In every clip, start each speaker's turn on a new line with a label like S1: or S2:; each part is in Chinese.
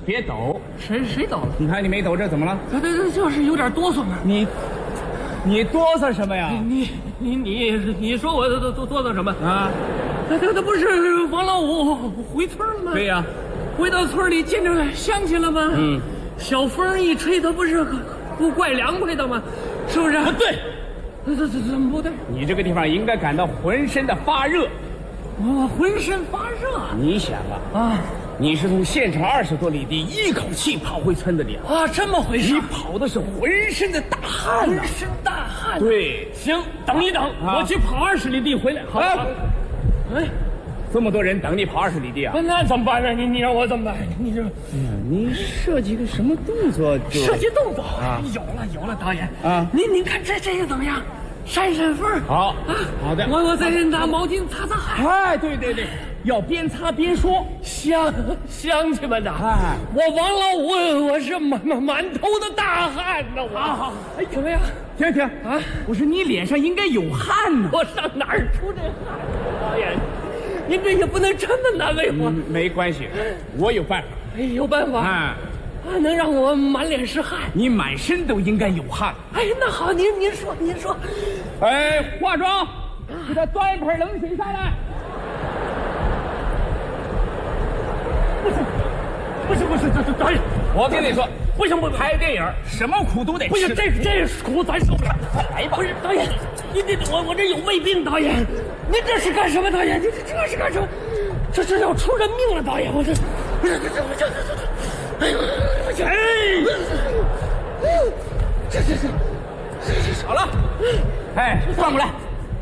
S1: 别抖。
S2: 谁抖了？
S1: 你看你没抖，这怎么了？
S2: 对，就是有点哆嗦嘛。
S1: 你哆嗦什么呀？
S2: 你说我哆嗦什么
S1: 啊？
S2: 他不是王老五回村吗？
S1: 对呀，
S2: 回到村里见着乡亲了吗？
S1: 嗯，
S2: 小风一吹，他不是不怪凉快的吗？是不是？
S1: 不对，
S2: 怎么不对？
S1: 你这个地方应该感到浑身的发热。
S2: 我浑身发热。
S1: 你想啊，你是从县城20多里地一口气跑回村子里
S2: 啊，这么回事？
S1: 你跑的是浑身的大汗，
S2: 浑身大汗。
S1: 对，
S2: 行，等一等，我去跑20里地回来。好。哎，
S1: 这么多人等你跑20里地啊？
S2: 那怎么办呢？你让我怎么办？你这，
S1: 你设计个什么动作？
S2: 设计动作
S1: 啊？
S2: 有了，导演
S1: 啊！
S2: 您看这个怎么样？扇风。
S1: 好，好的。
S2: 我再拿毛巾擦擦汗。
S1: 哎，对，要边擦边说。
S2: 乡亲们呐，
S1: 哎，
S2: 我王老五，我是满头的大汗呐！好，哎，怎么样？
S1: 停啊！我说你脸上应该有汗呢。
S2: 我上哪儿出这汗？导演，您这也不能这么难为我。
S1: 没关系，我有办法。
S2: 哎，有办法
S1: 啊？
S2: 能让我满脸是汗？
S1: 你满身都应该有汗。
S2: 哎，那好，您说。
S1: 哎，化妆，给他端一盆冷水下来。
S2: 不是，这导演，
S1: 我跟你说，
S2: 不行，
S1: 拍电影什么苦都得吃。
S2: 不行，这苦咱受不了。
S1: 来吧，
S2: 不是导演，我这有胃病，导演，您这是干什么？导演，这是干什么？这要出人命了，导演，我这，哎呦，不行，
S1: 这好了，哎，转过来，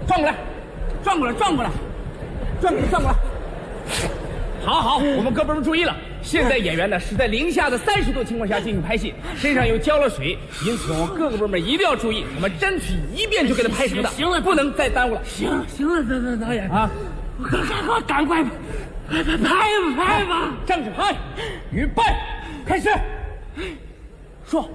S1: 好，我们各部门注意了。现在演员呢是在零下的30度情况下进行拍戏，身上又浇了水，因此我们各个部门一定要注意，我们争取一遍就给他拍成的。
S2: 行了，
S1: 不能再耽误了。
S2: 行了，导演
S1: 啊，
S2: 赶快拍吧。
S1: 正式拍，预备，开始。说，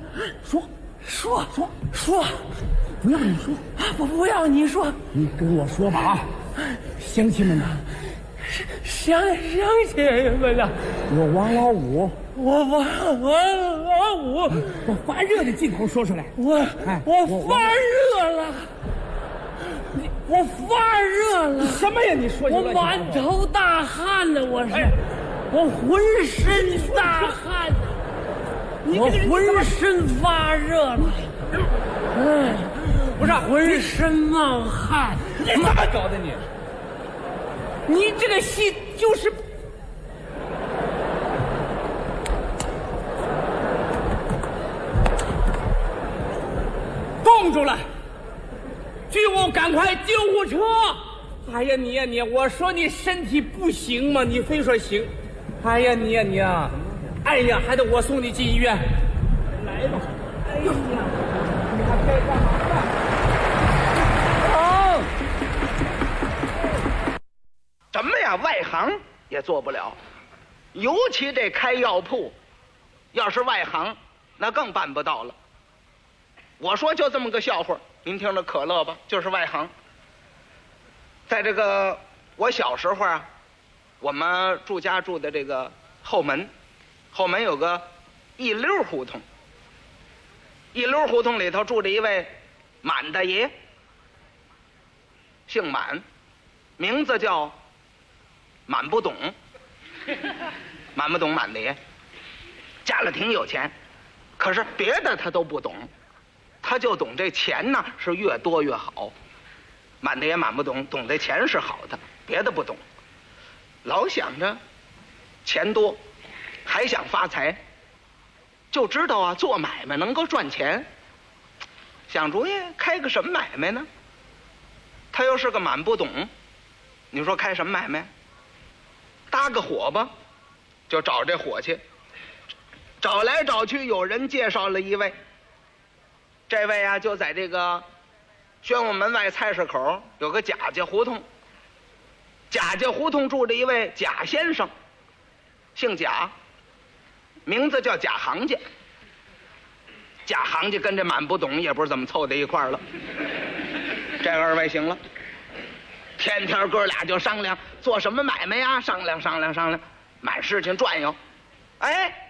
S1: 不要你说，
S2: 不要你说，
S1: 你跟我说吧啊！乡亲们呐，
S2: 乡亲们呐，
S1: 我王老五，
S2: 我王五，
S1: 我发热的劲头说出来。
S2: 我发热了，我发热了。
S1: 什么呀？你说
S2: 我满头大汗呢，我浑身大汗，我浑身发热了。哎，
S1: 不是，
S2: 浑身冒汗。
S1: 你怎么搞的你？
S2: 你这个戏就是
S1: 冻住了，剧务赶快救护车！哎呀你，我说你身体不行吗？你非说行。哎呀你啊，哎呀还得我送你进医院。来吧，哎呀，你还该干嘛干？好。
S3: 什么呀？外行也做不了，尤其这开药铺，要是外行，那更办不到了。我说就这么个笑话，您听着可乐吧，就是外行。在这个我小时候啊，我们住家住的这个后门有个一溜胡同，一溜胡同里头住着一位满大爷，姓满，名字叫满不懂，满大爷，家里挺有钱，可是别的他都不懂，他就懂这钱呢是越多越好。满大爷满不懂，懂这钱是好的，别的不懂，老想着钱多，还想发财，就知道啊做买卖能够赚钱，想主意开个什么买卖呢？他又是个满不懂，你说开什么买卖？搭个伙吧，就找这伙计，找来找去，有人介绍了一位，这位啊就在这个宣武门外菜市口有个贾家胡同，贾家胡同住着一位贾先生，姓贾，名字叫贾行家。贾行家跟这满不懂也不知怎么凑在一块儿了。这二位行了，天天哥俩就商量做什么买卖呀，商量，满市情转悠。哎，